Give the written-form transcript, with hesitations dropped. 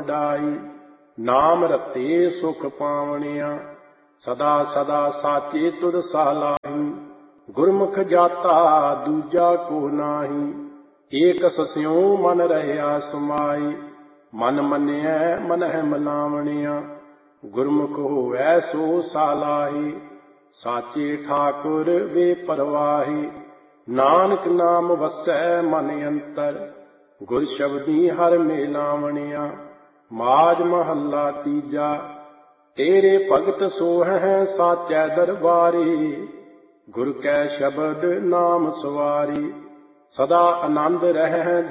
ਵਡਾਈ। ਨਾਮ ਰਤੇ ਸੁਖ ਪਾਵਣਿਆ ਸਦਾ ਸਦਾ ਸਾਚੇ ਤੁਧ ਸਲਾਹੀ। ਗੁਰਮੁਖ ਜਾਤਾ ਦੂਜਾ ਕੋ ਨਾਹੀ ਏਕ ਸਸਿਉ ਮਨ ਰਹਿਆ ਸਮਾਈ। ਮਨ ਮੰਨਿਐ ਮਨਹਿ ਮਲਾਵਣਿਆ ਗੁਰਮੁਖ ਹੋਵੈ ਸੋ ਸਾਲਾਹੀ। ਸਾਚੇ ਠਾਕੁਰ ਵੇ ਪਰਵਾਹੀ ਨਾਨਕ ਨਾਮ ਵਸੈ ਮਨ ਅੰਤਰ। ਗੁਰ ਸ਼ਬਦੀ ਹਰਿ ਮਿਲਾਵਣਿਆ। ਮਾਝ ਮਹੱਲਾ ਤੀਜਾ। ਤੇਰੇ ਭਗਤ ਸੋਹੈ ਸਾਚੈ ਦਰਬਾਰੀ ਗੁਰ ਕੈ ਸ਼ਬਦ ਨਾਮ ਸਵਾਰੀ। ਸਦਾ ਆਨੰਦ ਰਹਿ